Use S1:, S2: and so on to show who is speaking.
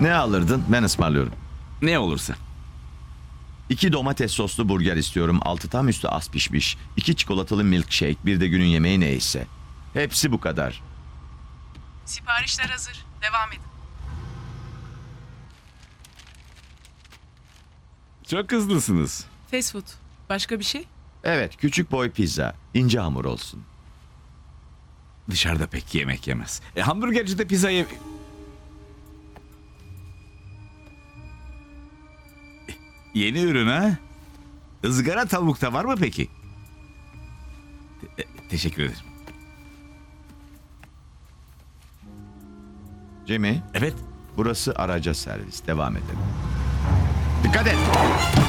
S1: Ne alırdın? Ben ısmarlıyorum.
S2: Ne olursa.
S1: 2 domates soslu burger istiyorum. 6 tam üstü az pişmiş. 2 çikolatalı milkshake. Bir de günün yemeği neyse. Hepsi bu kadar.
S3: Siparişler hazır. Devam edin.
S2: Çok hızlısınız.
S3: Fast food. Başka bir şey?
S1: Evet, küçük boy pizza. İnce hamur olsun.
S2: Dışarıda pek yemek yemez. Hamburgercide pizza Yeni ürün ha? Izgara tavuk da var mı peki? Teşekkür ederim.
S1: Jimmy,
S2: Evet.
S1: burası araca servis. Devam edelim. Dikkat et!